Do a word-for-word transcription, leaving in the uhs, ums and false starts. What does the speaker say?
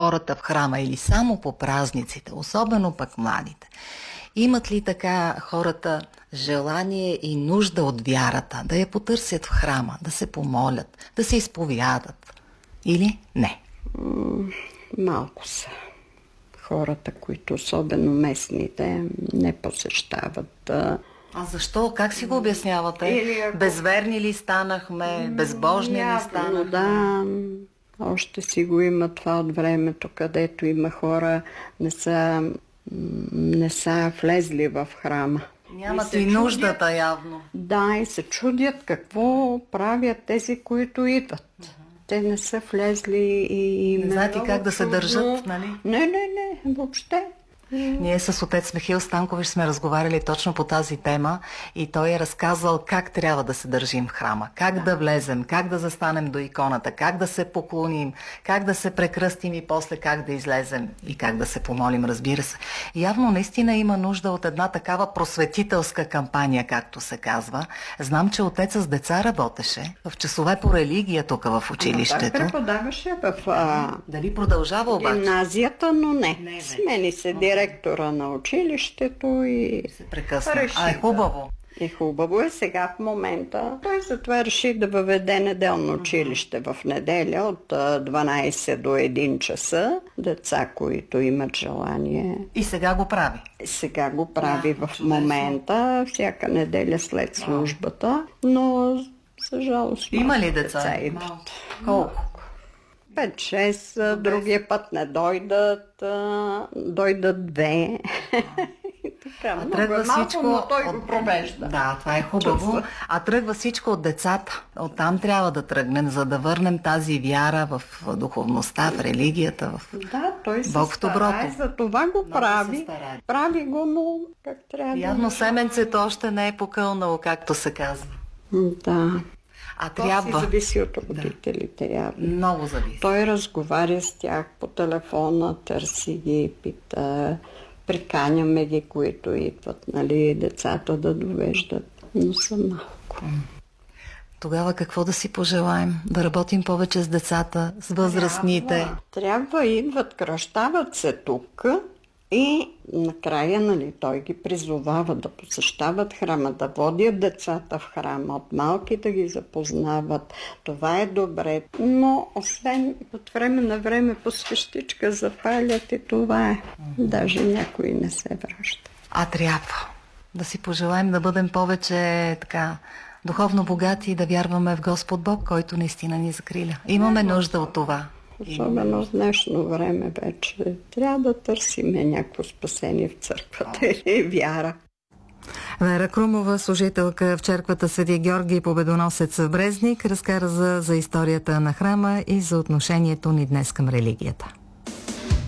хората в храма или само по празниците, особено пък младите? Имат ли така хората желание и нужда от вярата, да я потърсят в храма, да се помолят, да се изповядат? Или не? Малко са хората, които особено местните не посещават. А защо? Как си го обяснявате? Ако... Безверни ли станахме? Безбожни ли станахме? Да, още си го има това от времето, където има хора, не са, не са влезли в храма. Нямат и, и нуждата чудят, явно. Да, и се чудят какво правят тези, които идват. Uh-huh. Те не са влезли и... Не знаете как да се държат, нали? Не, не, не, въобще. Ние с отец Михаил Станкович сме разговаряли точно по тази тема и той е разказал как трябва да се държим в храма, как да, да влезем, как да застанем до иконата, как да се поклоним, как да се прекръстим и после как да излезем и как да се помолим, разбира се. Явно наистина има нужда от една такава просветителска кампания, както се казва. Знам, че отец с деца работеше в часове по религия тук в училището. А, да, преподаваше в а... Дали продължава обаче? Гимназията, но не. не Смени се директора на училището и се прекъсна. А е хубаво. И хубаво е сега в момента. Той затова реши да въведе неделно училище в неделя от дванайсет до един часа. Деца, които имат желание. И сега го прави? Сега го прави да, в чудесно. Момента, всяка неделя след службата, но за жалост има ли деца? деца идват. Колко? пет-шест, другия път не дойдат, дойдат две. Така, а тръгва малко, всичко но той от... го провежда. Да, това е хубаво. А тръгва всичко от децата. Оттам трябва да тръгнем, за да върнем тази вяра в духовността, в религията, в да, той се Бог в доброто. Старае, за това го много прави. Прави го, но как трябва. Явно да... семенцето още не е покълнало, както се казва. Да. А то трябва... си зависи от родителите. Да. Много зависи. Той разговаря с тях по телефона, търси ги, пита, приканяме ги, които идват, нали, децата да довеждат, но са малко. Тогава какво да си пожелаем? Да работим повече с децата, с възрастните? Трябва, трябва идват, кръщават се тук и накрая, нали, той ги призовава да посещават храма, да водят децата в храма, от малки да ги запознават. Това е добре, но освен от време на време по свещичка запалят и това е. Даже някои не се връщат. А трябва да си пожелаем да бъдем повече така духовно богати и да вярваме в Господ Бог, който наистина ни закриля. Имаме нужда от това. Особено в днешно време вече трябва да търсиме някакво спасение в църквата и вяра. Вера Крумова, служителка в черквата Свети Георги Победоносец в Брезник, разказа за историята на храма и за отношението ни днес към религията.